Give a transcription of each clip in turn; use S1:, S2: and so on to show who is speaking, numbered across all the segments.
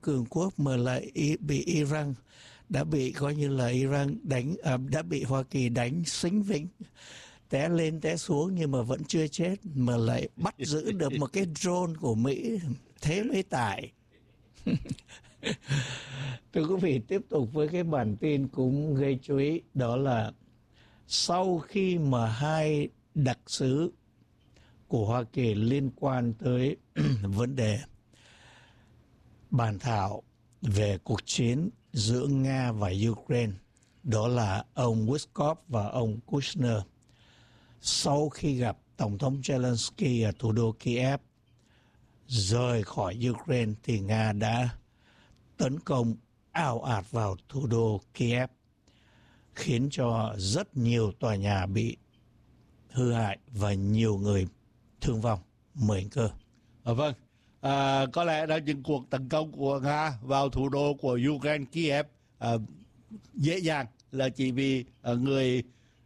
S1: cường quốc mà lại bị Iran đã bị coi như là Iran đã bị Hoa Kỳ đánh xính vĩnh, té lên té xuống nhưng mà vẫn chưa chết, mà lại bắt giữ được một cái drone của Mỹ, thế mới tải. Thưa quý vị, tiếp tục với cái bản tin cũng gây chú ý, đó là sau khi mà hai đặc sứ của Hoa Kỳ liên quan tới vấn đề bàn thảo về cuộc chiến giữa Nga và Ukraine, đó là ông Witkoff và ông Kushner, sau khi gặp Tổng thống Zelensky ở thủ đô Kiev rời khỏi Ukraine thì Nga đã tấn công ào ạt vào thủ đô Kiev, khiến cho rất nhiều tòa nhà bị hư hại và nhiều người thương vong. Mời anh Cơ.
S2: Vâng, có lẽ là những cuộc tấn công của Nga vào thủ đô của Ukraine, Kiev, dễ dàng là chỉ vì người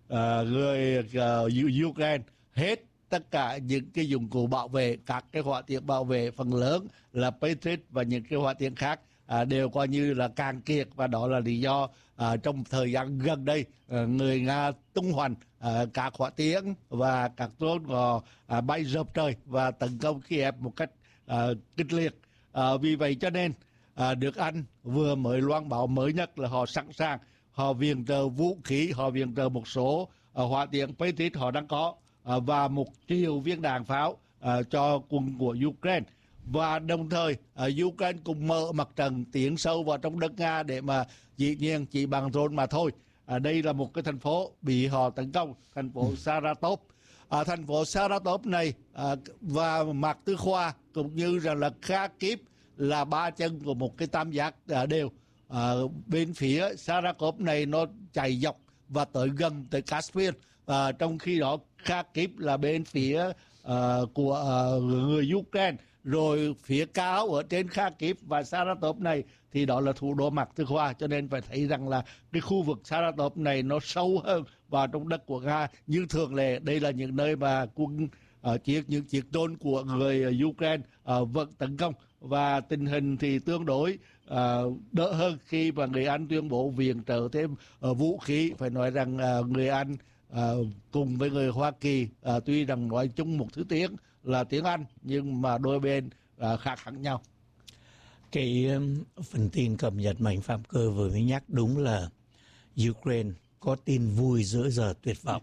S2: Ukraine hết tất cả những cái dụng cụ bảo vệ, các cái hỏa tiễn bảo vệ phần lớn là Patriot và những cái hỏa tiễn khác đều coi như là cạn kiệt, và đó là lý do trong thời gian gần đây người Nga tung hoành các hỏa tiễn và các drone bay rợp trời và tấn công Kiev một cách kịch liệt. Vì vậy cho nên nước Anh vừa mới loan báo mới nhất là họ sẵn sàng, họ viện trợ vũ khí, họ viện trợ một số hỏa tiễn Patriot họ đang có và 1 triệu viên đạn pháo cho quân của Ukraine. Và đồng thời Ukraine cũng mở mặt trận tiến sâu vào trong đất Nga để mà dĩ nhiên chỉ bằng drone mà thôi. Đây là một cái thành phố bị họ tấn công, thành phố Saratov. Thành phố Saratov này và Mạc Tư Khoa cũng như rằng là Kharkiv là 3 chân của một cái tam giác đều. Bên phía Saratov này nó chạy dọc và tới gần tới Caspian, trong khi đó Kharkiv là bên phía của người Ukraine, rồi phía cao ở trên Kharkiv và Saratov này thì đó là thủ đô Mạc Tư Khoa, cho nên phải thấy rằng là cái khu vực Saratov này nó sâu hơn vào trong đất của Nga. Như thường lệ, đây là những nơi mà quân những chiếc drone của người Ukraine vẫn tấn công, và tình hình thì tương đối đỡ hơn khi mà người Anh tuyên bố viện trợ thêm vũ khí. Phải nói rằng người Anh cùng với người Hoa Kỳ tuy rằng nói chung một thứ tiếng là tiếng Anh, nhưng mà đôi bên khác hẳn nhau.
S1: Cái phần tin cập nhật mà anh Phạm Cơ vừa mới nhắc đúng là Ukraine có tin vui giữa giờ tuyệt vọng.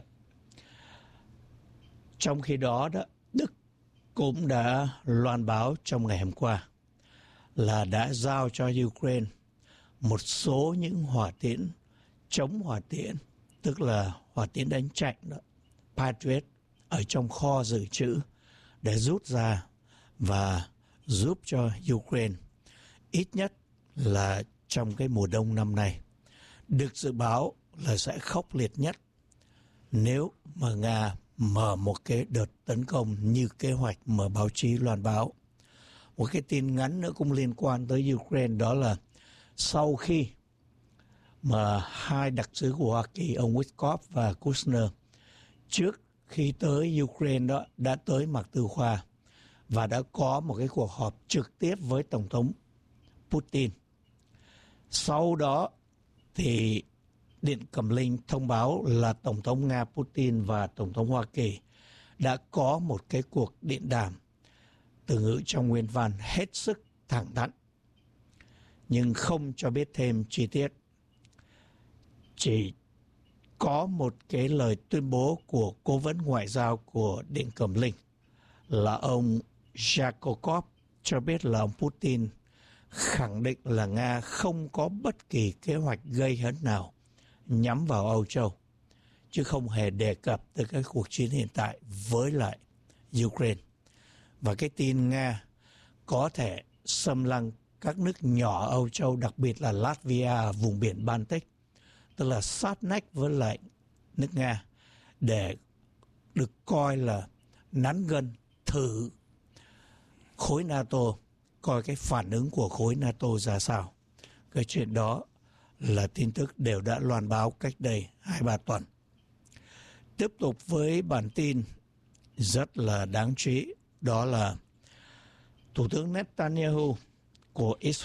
S1: Trong khi đó, Đức cũng đã loan báo trong ngày hôm qua là đã giao cho Ukraine một số những hỏa tiễn chống hỏa tiễn, tức là hỏa tiễn đánh chặn đó, Patriot, ở trong kho dự trữ để rút ra và giúp cho Ukraine ít nhất là trong cái mùa đông năm nay. Được dự báo là sẽ khốc liệt nhất nếu mà Nga mở một cái đợt tấn công như kế hoạch mà báo chí loan báo. Một cái tin ngắn nữa cũng liên quan tới Ukraine, đó là sau khi mà hai đặc sứ của Hoa Kỳ, ông Witkoff và Kushner, trước khi tới Ukraine đó đã tới Mạc Tư Khoa và đã có một cái cuộc họp trực tiếp với Tổng thống Putin. Sau đó thì Điện Kremlin thông báo là Tổng thống Nga Putin và Tổng thống Hoa Kỳ đã có một cái cuộc điện đàm, từ ngữ trong nguyên văn hết sức thẳng thắn, nhưng không cho biết thêm chi tiết. Chỉ có một cái lời tuyên bố của cố vấn ngoại giao của Điện Kremlin là ông Zakokov cho biết là ông Putin khẳng định là Nga không có bất kỳ kế hoạch gây hấn nào nhắm vào Âu Châu, chứ không hề đề cập tới cái cuộc chiến hiện tại với lại Ukraine. Và cái tin Nga có thể xâm lăng các nước nhỏ Âu Châu, đặc biệt là Latvia, vùng biển Baltic, tức là sát nách với lại nước Nga, để được coi là nắn gân thử khối NATO, coi cái phản ứng của khối NATO ra sao. Cái chuyện đó là tin tức đều đã loan báo cách đây 2-3 tuần. Tiếp tục với bản tin rất là đáng chú ý, đó là Thủ tướng Netanyahu của Israel